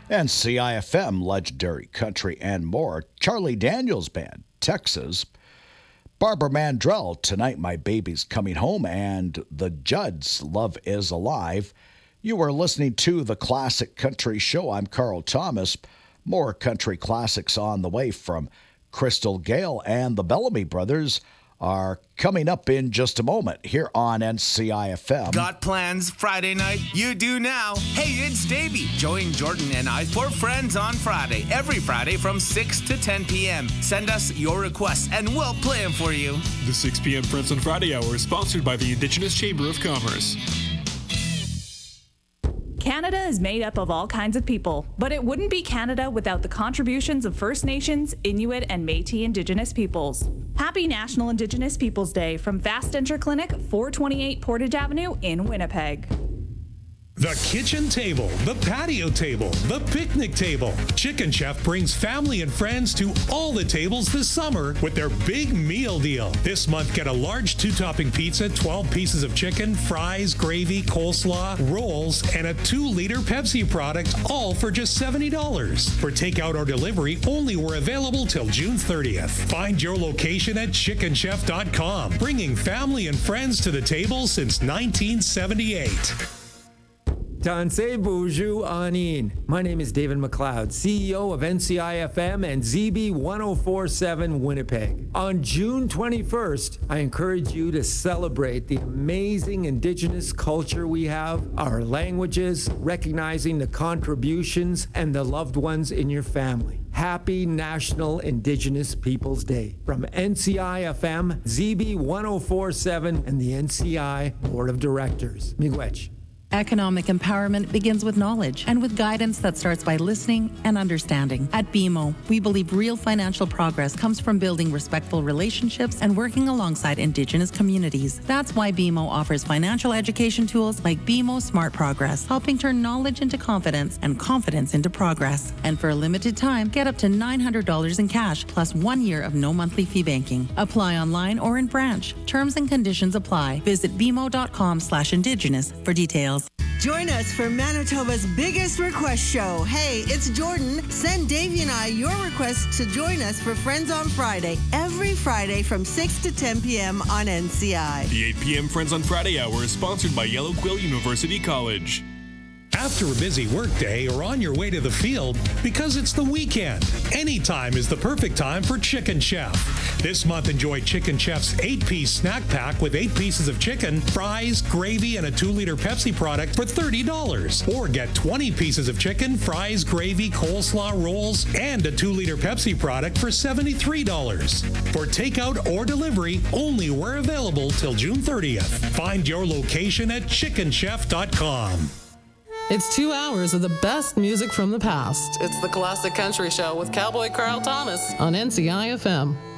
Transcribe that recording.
And CIFM, Legendary Country and More, Charlie Daniels Band, Texas, Barbara Mandrell, Tonight My Baby's Coming Home, and the Judds, Love Is Alive. You are listening to the Classic Country Show. I'm Carl Thomas. More country classics on the way from Crystal Gayle, and the Bellamy Brothers are coming up in just a moment here on NCIFM. Got plans Friday night? You do now. Hey, it's Davey. Join Jordan and I for Friends on Friday. Every Friday from 6 to 10 p.m. Send us your requests and we'll play them for you. The 6 p.m. Friends on Friday hour is sponsored by the Indigenous Chamber of Commerce. Canada is made up of all kinds of people, but it wouldn't be Canada without the contributions of First Nations, Inuit, and Métis Indigenous peoples. Happy National Indigenous Peoples Day from Fast Enter Clinic, 428 Portage Avenue in Winnipeg. The kitchen table, the patio table, the picnic table. Chicken Chef brings family and friends to all the tables this summer with their big meal deal. This month, get a large 2-topping pizza, 12 pieces of chicken, fries, gravy, coleslaw, rolls, and a 2-liter Pepsi product, all for just $70. For takeout or delivery, only were available till June 30th. Find your location at chickenchef.com, bringing family and friends to the table since 1978. Tansei Bonjour Anin. My name is David McLeod, CEO of NCIFM and ZB 1047 Winnipeg. On June 21st, I encourage you to celebrate the amazing Indigenous culture we have, our languages, recognizing the contributions and the loved ones in your family. Happy National Indigenous Peoples Day from NCIFM, ZB 1047, and the NCI Board of Directors. Miigwech. Economic empowerment begins with knowledge and with guidance that starts by listening and understanding. At BMO, we believe real financial progress comes from building respectful relationships and working alongside Indigenous communities. That's why BMO offers financial education tools like BMO Smart Progress, helping turn knowledge into confidence and confidence into progress. And for a limited time, get up to $900 in cash plus 1 year of no monthly fee banking. Apply online or in branch. Terms and conditions apply. Visit bmo.com/indigenous for details. Join us for Manitoba's biggest request show. Hey, it's Jordan. Send Davey and I your requests to join us for Friends on Friday, every Friday from 6 to 10 p.m. on NCI. The 8 p.m. Friends on Friday hour is sponsored by Yellow Quill University College. After a busy workday or on your way to the field, because it's the weekend, anytime is the perfect time for Chicken Chef. This month, enjoy Chicken Chef's 8-piece snack pack with 8 pieces of chicken, fries, gravy, and a 2-liter Pepsi product for $30. Or get 20 pieces of chicken, fries, gravy, coleslaw, rolls, and a 2-liter Pepsi product for $73. For takeout or delivery, only where available till June 30th. Find your location at chickenchef.com. It's 2 hours of the best music from the past. It's the Classic Country Show with Cowboy Carl Thomas on NCIFM.